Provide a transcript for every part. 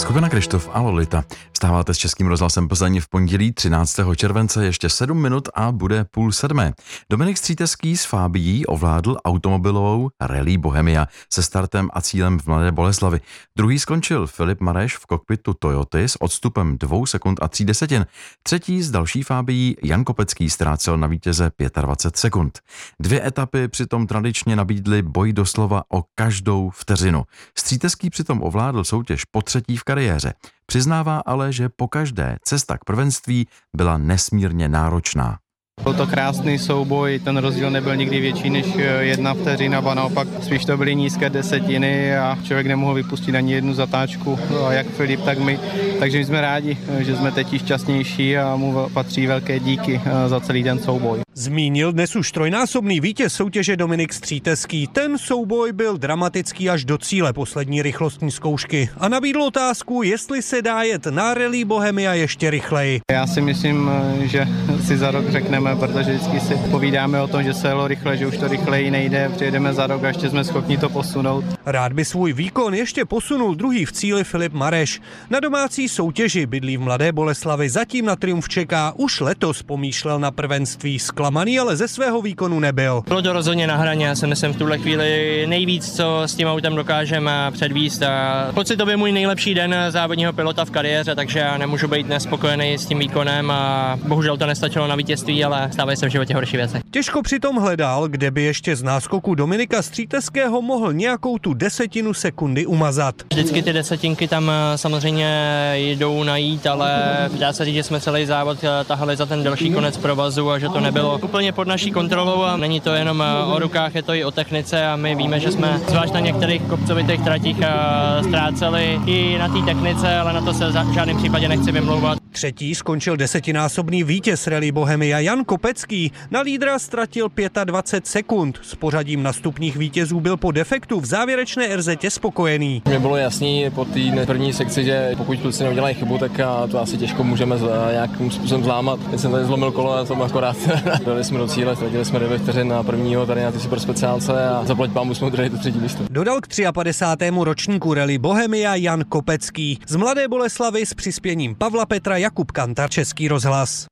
Skupina Kryštof a Lolita. Vstáváte s Českým rozhlasem Plzeň v pondělí 13. července, ještě 7 minut a bude 6:30. Dominik Stříteský z Fabií ovládl automobilovou Rallye Bohemia se startem a cílem v Mladé Boleslavi. Druhý skončil Filip Mareš v kokpitu Toyoty s odstupem 2 sekund a 3 desetin. Třetí z další Fabií Jan Kopecký ztrácel na vítěze 25 sekund. 2 etapy přitom tradičně nabídly boj doslova o každou vteřinu. Stříteský přitom ovládl soutěž potřetí v kariéře. Přiznává ale, že pokaždé cesta k prvenství byla nesmírně náročná. Byl to krásný souboj, ten rozdíl nebyl nikdy větší než 1 vteřina, a naopak spíš to byly nízké desetiny a člověk nemohl vypustit ani jednu zatáčku, jak Filip, tak my. Takže my jsme rádi, že jsme teď šťastnější a mu patří velké díky za celý ten souboj. Zmínil dnes už trojnásobný vítěz soutěže Dominik Stříteský. Ten souboj byl dramatický až do cíle poslední rychlostní zkoušky a nabídl otázku, jestli se dá jet na Rallye Bohemia ještě rychleji. Já si myslím, že si za rok řekneme, protože vždycky si povídáme o tom, že se jelo rychle, že už to rychleji nejde, přijedeme za rok a ještě jsme schopni to posunout. Rád by svůj výkon ještě posunul druhý v cíli Filip Mareš. Na domácí soutěži bydlí v Mladé Boleslavi, zatím na triumf čeká, už letos pomýšlel na prvenství, zklamaný ale ze svého výkonu nebyl. Bylo to rozhodně na hraně, já si myslím v tuhle chvíli nejvíc, co s tím autem dokážeme předvíst. A pocitově můj nejlepší den závodního pilota v kariéře, takže já nemůžu být nespokojený s tím výkonem a bohužel to nestačilo na vítězství, ale stávají se v životě horší věci. Těžko přitom hledal, kde by ještě z náskoku Dominika Stříteského mohl nějakou tu desetinu sekundy umazat. Vždycky ty desetinky tam samozřejmě jdou najít, ale dá se říct, že jsme celý závod tahali za ten delší konec provazu a že to nebylo úplně pod naší kontrolou a není to jenom o rukách, je to i o technice a my víme, že jsme zvlášť na některých kopcovitých tratích ztráceli i na té technice, ale na to se v žádném případě nechci vymlouvat. Třetí skončil desetinásobný vítěz Rallye Bohemia Jan Kopecký. Na lídra ztratil 25 sekund. S pořadím nastupních vítězů byl po defektu v závěrečné RZtě spokojený. Mně bylo jasný po té první sekci, že pokud kluci neudělají chybu, tak to asi těžko můžeme nějakým způsobem zlámat. Teď jsem tady zlomil kolo a jsem akorát dali jsme do cíle, ztratili jsme 9 vteřin na prvního tady na ty super speciálce a zaplať pámu jsme udrželi to třetí místo. Dodal k 53. ročníku Rallye Bohemia Jan Kopecký. Z Mladé Boleslavy s přispěním Pavla Petra Jakub Kantar, Český rozhlas.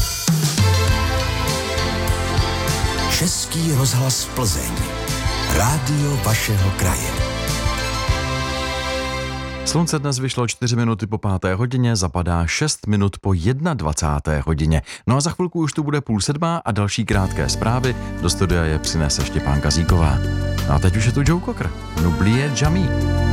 Český rozhlas Plzeň. Rádio vašeho kraje. Slunce dnes vyšlo 4 minuty po 5. hodině, zapadá 6 minut po 21. hodině. No a za chvilku už tu bude 6:30 a další krátké zprávy. Do studia je přinese Štěpánka Zíková. No a teď už je tu Joe Cocker. N'oubliez jamais.